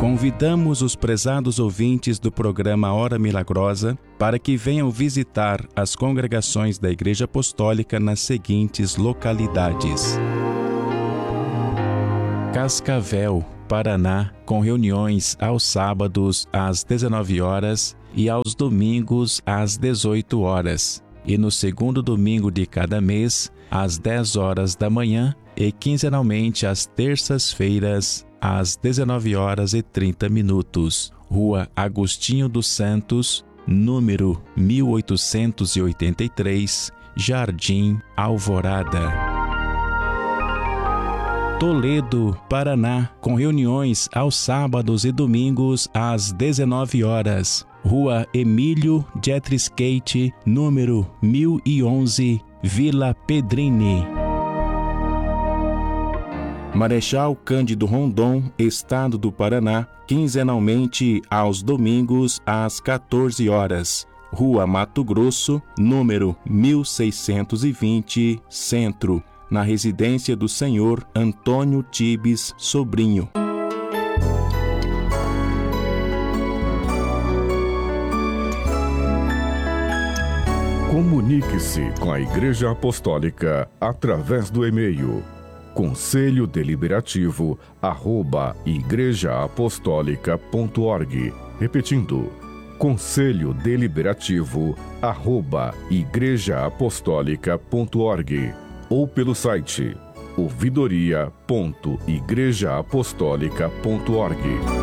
Convidamos os prezados ouvintes do programa Hora Milagrosa para que venham visitar as congregações da Igreja Apostólica nas seguintes localidades: Cascavel, Paraná, com reuniões aos sábados às 19 horas e aos domingos às 18 horas, e no segundo domingo de cada mês, às 10 horas da manhã, e quinzenalmente às terças-feiras, às 19 horas e 30 minutos. Rua Agostinho dos Santos, número 1883, Jardim Alvorada. Toledo, Paraná, com reuniões aos sábados e domingos às 19 horas. Rua Emílio Jetriscate, número 1011, Vila Pedrini. Marechal Cândido Rondon, Estado do Paraná, quinzenalmente aos domingos às 14 horas. Rua Mato Grosso, número 1620, Centro, na residência do senhor Antônio Tibes Sobrinho. Comunique-se com a Igreja Apostólica através do e-mail conselhodeliberativo@igrejaapostólica.org. Repetindo, conselhodeliberativo@igrejaapostólica.org, ou pelo site ouvidoria.igrejaapostólica.org.